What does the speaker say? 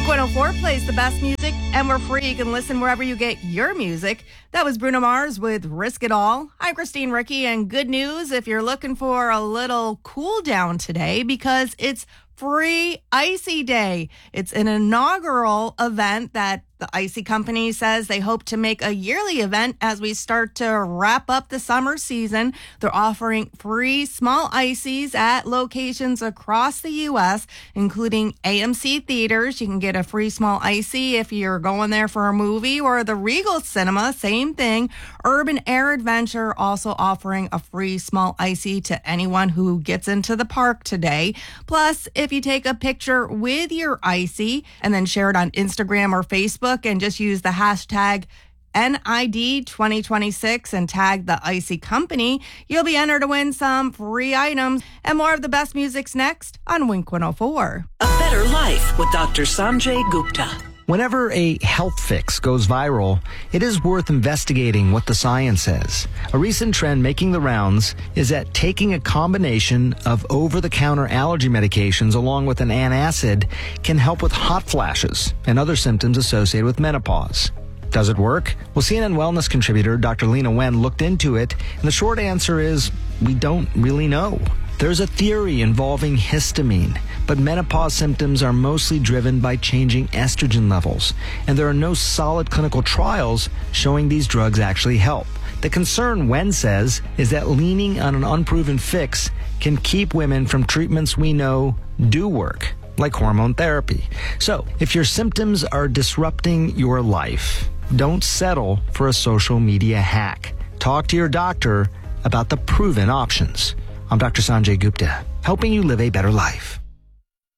104 plays the best music, and we're free. You can listen wherever you get your music. That was Bruno Mars with Risk It All. Hi, Christine Ricky, and good news if you're looking for a little cool down today, because it's Free Icy Day. It's an inaugural event that the Icy Company says they hope to make a yearly event as we start to wrap up the summer season. They're offering free small ices at locations across the U.S., including AMC theaters. You can get a free small icy if you're going there for a movie, or the Regal Cinema, same thing. Urban Air Adventure also offering a free small icy to anyone who gets into the park today. Plus, if you take a picture with your icy and then share it on Instagram or Facebook, and just use the hashtag NID 2026 and tag the Icy Company, you'll be entered to win some free items. And more of the best music's next on Wink 104. A Better Life with Dr. Sanjay Gupta. Whenever a health fix goes viral, it is worth investigating what the science says. A recent trend making the rounds is that taking a combination of over-the-counter allergy medications along with an antacid can help with hot flashes and other symptoms associated with menopause. Does it work? Well, CNN Wellness contributor Dr. Lena Wen looked into it, and the short answer is we don't really know. There's a theory involving histamine, but menopause symptoms are mostly driven by changing estrogen levels, and there are no solid clinical trials showing these drugs actually help. The concern, Wen says, is that leaning on an unproven fix can keep women from treatments we know do work, like hormone therapy. So, if your symptoms are disrupting your life, don't settle for a social media hack. Talk to your doctor about the proven options. I'm Dr. Sanjay Gupta, helping you live a better life.